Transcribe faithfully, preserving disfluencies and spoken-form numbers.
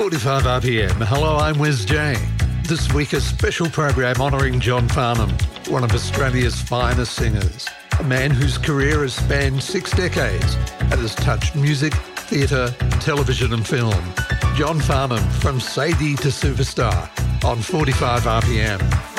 forty-five R P M. Hello, I'm Wes J. This week a special program honouring John Farnham, one of Australia's finest singers, a man whose career has spanned six decades and has touched music, theatre, television and film. John Farnham, from Sadie to Superstar, on forty-five R P M.